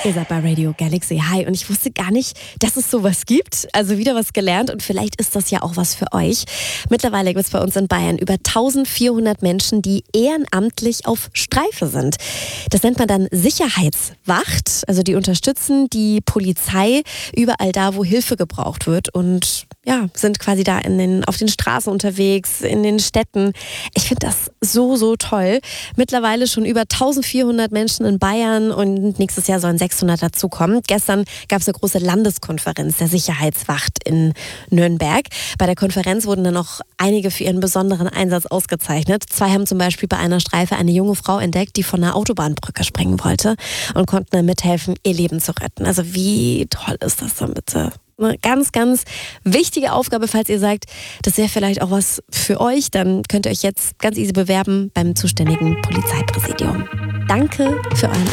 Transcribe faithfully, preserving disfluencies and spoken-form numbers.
Ihr seid bei Radio Galaxy. Hi, und ich wusste gar nicht, dass es sowas gibt. Also wieder was gelernt und vielleicht ist das ja auch was für euch. Mittlerweile gibt es bei uns in Bayern über eintausendvierhundert Menschen, die ehrenamtlich auf Streife sind. Das nennt man dann Sicherheitswacht. Also die unterstützen die Polizei überall da, wo Hilfe gebraucht wird und ja, sind quasi da in den, auf den Straßen unterwegs, in den Städten. Ich finde das so, so toll. Mittlerweile schon über eintausendvierhundert Menschen in Bayern und nächstes Jahr sollen sechshundert dazukommen. Gestern gab es eine große Landeskonferenz der Sicherheitswacht in Nürnberg. Bei der Konferenz wurden dann auch einige für ihren besonderen Einsatz ausgezeichnet. Zwei haben zum Beispiel bei einer Streife eine junge Frau entdeckt, die von einer Autobahnbrücke springen wollte und konnten dann mithelfen, ihr Leben zu retten. Also wie toll ist das dann bitte? Eine ganz, ganz wichtige Aufgabe, falls ihr sagt, das wäre vielleicht auch was für euch, dann könnt ihr euch jetzt ganz easy bewerben beim zuständigen Polizeipräsidium. Danke für euren